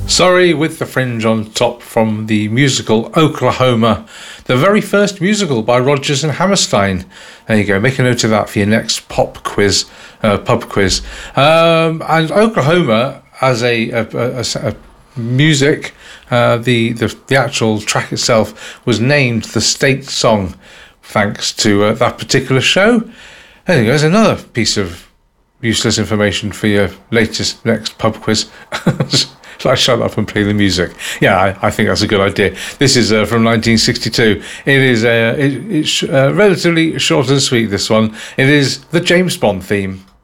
Sorry with the Fringe on top from the musical Oklahoma, the very first musical by Rodgers and Hammerstein. There you go, make a note of that for your next pub quiz. And Oklahoma as a music, the actual track itself was named the state song thanks to that particular show. There you go, there's another piece of useless information for your next pub quiz. So I shut up and play the music. Yeah, I think that's a good idea. This is from 1962. It is it's relatively short and sweet, this one. It is the James Bond theme.